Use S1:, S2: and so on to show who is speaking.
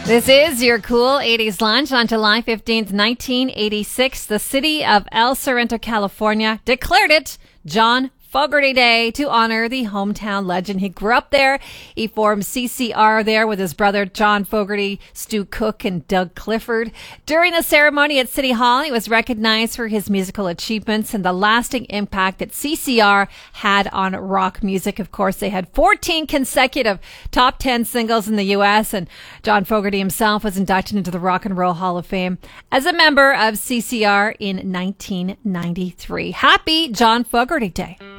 S1: This is your cool 80s lunch on July 15th, 1986. The city of El Sorrento, California declared it John Fogerty Day to honor the hometown legend. He grew up there. He formed CCR there with his brother John Fogerty, Stu Cook, and Doug Clifford. During the ceremony at City Hall, he was recognized for his musical achievements and the lasting impact that CCR had on rock music. Of course, they had 14 consecutive top 10 singles in the U.S., and John Fogerty himself was inducted into the Rock and Roll Hall of Fame as a member of CCR in 1993. Happy John Fogerty Day.